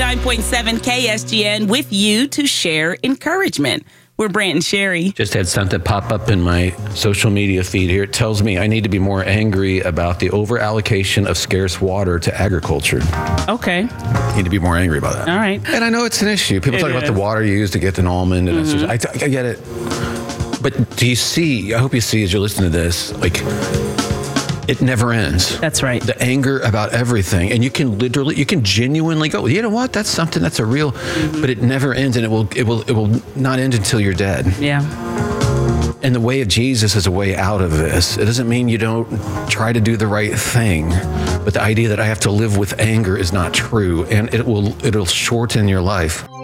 89.7 KSGN with you to share encouragement. We're Brant and Sherry. Just had something pop up in my social media feed here. It tells me I need to be more angry about the over-allocation of scarce water to agriculture. Okay. I need to be more angry about that. All right. And I know it's an issue. People talk about the water used to get an almond. And I get it. But do you see, I hope you see as you're listening to this, like, it never ends. That's right. The anger about everything. And you can genuinely go, you know what? That's something that's a real, but it never ends, and it will not end until you're dead. Yeah. And the way of Jesus is a way out of this. It doesn't mean you don't try to do the right thing, but the idea that I have to live with anger is not true, and it'll shorten your life.